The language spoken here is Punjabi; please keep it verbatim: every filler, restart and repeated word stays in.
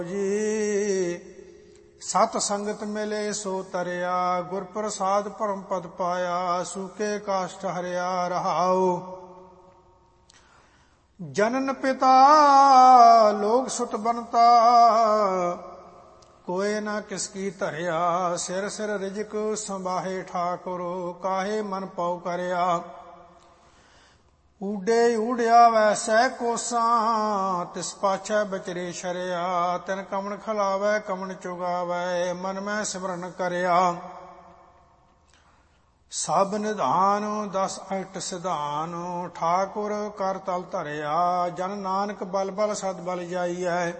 ਜੀ ਸਤ ਸੰਗਤ ਮਿਲੇ ਸੋ ਤਰਿਆ, ਗੁਰ ਪ੍ਰਸਾਦ ਪਰਮ ਪਦ ਪਾਇਆ, ਸੂਕੇ ਕਾਸ਼ਟ ਹਰਿਆ ਰਹਾਉ। ਜਨਨ ਪਿਤਾ ਲੋਕ ਸੁਤ ਬਨਤਾ, ਕੋਏ ਨਾ ਕਿਸ ਕੀ ਧਰਿਆ, ਸਿਰ ਸਿਰ ਰਿਜਕ ਸੰਭਾਹੇ ਠਾਕੁਰ, ਕਾਹੇ ਮਨ ਪਉ ਕਰਿਆ। ਊਡੇ ਊੜਿਆ ਵੈਸੈ ਕੋਸਾਂ, ਤਿਸ ਪਾਛੈ ਬਚਰੇ ਸ਼ਰਿਆ, ਤਿਨ ਕਮਣ ਖਲਾਵੈ ਕਮਣ ਚੁਗਾਵੈ, ਮਨ ਮੈਂ ਸਿਮਰਨ ਕਰਿਆ। ਸਭ ਨਿਧਾਨ ਦਸ ਅਸ਼ਟ ਸਿਧਾਨ, ਠਾਕੁਰ ਕਰ ਤਲ ਧਰਿਆ, ਜਨ ਨਾਨਕ ਬਲ ਬਲ ਸਦ ਬਲ ਜਾਈਐ।